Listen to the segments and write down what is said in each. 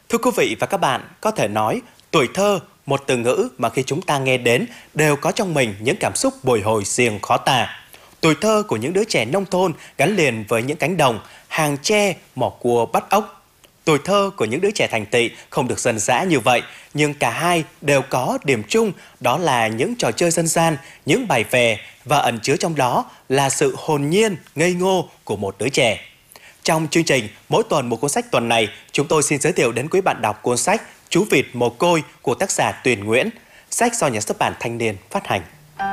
Thưa quý vị và các bạn, có thể nói tuổi thơ, một từ ngữ mà khi chúng ta nghe đến đều có trong mình những cảm xúc bồi hồi riêng khó tả. Tuổi thơ của những đứa trẻ nông thôn gắn liền với những cánh đồng, hàng tre, mỏ cua bắt ốc. Tuổi thơ của những đứa trẻ thành thị không được dân dã như vậy, nhưng cả hai đều có điểm chung, đó là những trò chơi dân gian, những bài vè và ẩn chứa trong đó là sự hồn nhiên, ngây ngô của một đứa trẻ. Trong chương trình Mỗi tuần một cuốn sách tuần này, chúng tôi xin giới thiệu đến quý bạn đọc cuốn sách Chú vịt mồ côi của tác giả Tuyền Nguyễn, sách do nhà xuất bản Thanh Niên phát hành.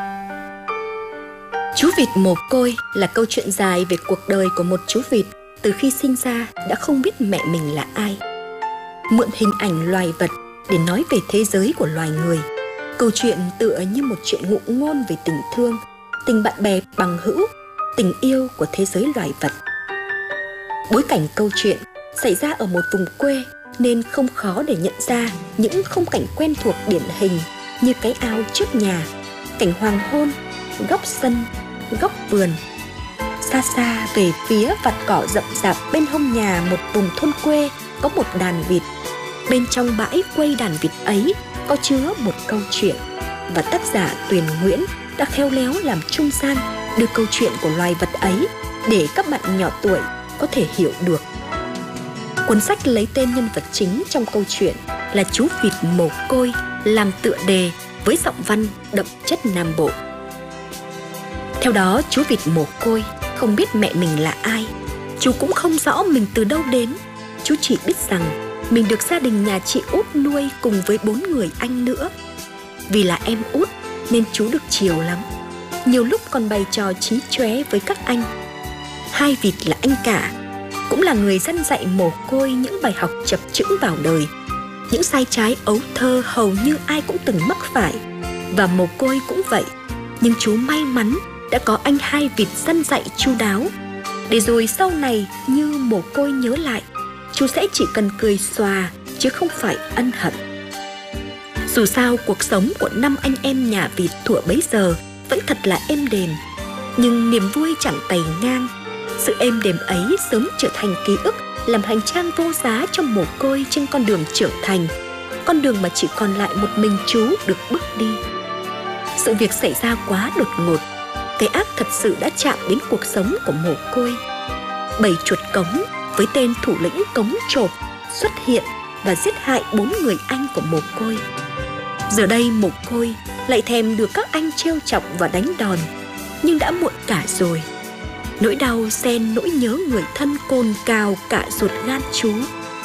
Chú vịt mồ côi là câu chuyện dài về cuộc đời của một chú vịt từ khi sinh ra đã không biết mẹ mình là ai. Mượn hình ảnh loài vật để nói về thế giới của loài người, câu chuyện tựa như một chuyện ngụ ngôn về tình thương, tình bạn bè bằng hữu, tình yêu của thế giới loài vật. Bối cảnh câu chuyện xảy ra ở một vùng quê nên không khó để nhận ra những khung cảnh quen thuộc điển hình như cái ao trước nhà, cảnh hoàng hôn, góc sân, góc vườn. Xa xa về phía vạt cỏ rậm rạp bên hông nhà một vùng thôn quê có một đàn vịt. Bên trong bãi quây đàn vịt ấy có chứa một câu chuyện, và tác giả Tuyền Nguyễn đã khéo léo làm trung gian đưa câu chuyện của loài vật ấy để các bạn nhỏ tuổi có thể hiểu được. Cuốn sách lấy tên nhân vật chính trong câu chuyện là chú vịt mồ côi làm tựa đề với giọng văn đậm chất Nam Bộ. Theo đó, chú vịt mồ côi không biết mẹ mình là ai. Chú cũng không rõ mình từ đâu đến. Chú chỉ biết rằng mình được gia đình nhà chị út nuôi cùng với 4 người anh nữa. Vì là em út nên chú được chiều lắm. Nhiều lúc còn bày trò chí chóe với các anh. Hai vịt là anh cả, cũng là người dân dạy mồ côi những bài học chập chững vào đời. Những sai trái ấu thơ hầu như ai cũng từng mắc phải, và mồ côi cũng vậy. Nhưng chú may mắn đã có anh hai vịt dân dạy chu đáo, để rồi sau này như mồ côi nhớ lại, chú sẽ chỉ cần cười xòa chứ không phải ân hận. Dù sao cuộc sống của 5 anh em nhà vịt thuở bấy giờ vẫn thật là êm đềm, nhưng niềm vui chẳng tày ngang. Sự êm đềm ấy sớm trở thành ký ức làm hành trang vô giá cho mồ côi trên con đường trưởng thành, con đường mà chỉ còn lại một mình chú được bước đi. Sự việc xảy ra quá đột ngột, cái ác thật sự đã chạm đến cuộc sống của mồ côi. Bầy chuột cống với tên thủ lĩnh Cống Chộp xuất hiện và giết hại 4 người anh của mồ côi. Giờ đây mồ côi lại thèm được các anh trêu chọc và đánh đòn, nhưng đã muộn cả rồi. Nỗi đau xen nỗi nhớ người thân cồn cào cả ruột gan chú.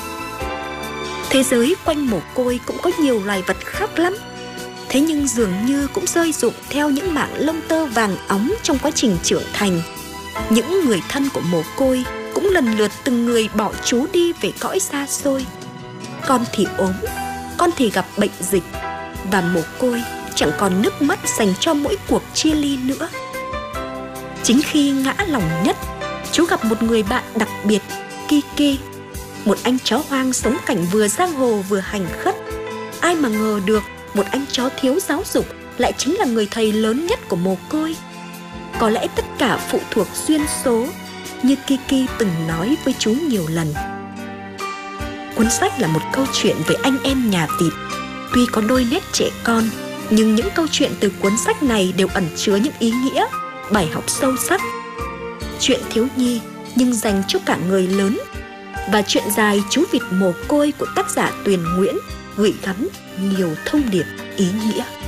Thế giới quanh mồ côi cũng có nhiều loài vật khác lắm. Thế nhưng dường như cũng rơi rụng theo những mảng lông tơ vàng óng trong quá trình trưởng thành. Những người thân của mồ côi cũng lần lượt từng người bỏ chú đi về cõi xa xôi. Con thì ốm, con thì gặp bệnh dịch, và mồ côi chẳng còn nước mắt dành cho mỗi cuộc chia ly nữa. Chính khi ngã lòng nhất, chú gặp một người bạn đặc biệt, Kiki, một anh chó hoang sống cảnh vừa giang hồ vừa hành khất. Ai mà ngờ được một anh chó thiếu giáo dục lại chính là người thầy lớn nhất của mồ côi. Có lẽ tất cả phụ thuộc duyên số, như Kiki từng nói với chú nhiều lần. Cuốn sách là một câu chuyện về anh em nhà vịt. Tuy có đôi nét trẻ con, nhưng những câu chuyện từ cuốn sách này đều ẩn chứa những ý nghĩa, bài học sâu sắc. Chuyện thiếu nhi nhưng dành cho cả người lớn. Và chuyện dài Chú vịt mồ côi của tác giả Tuyền Nguyễn gửi gắm nhiều thông điệp ý nghĩa.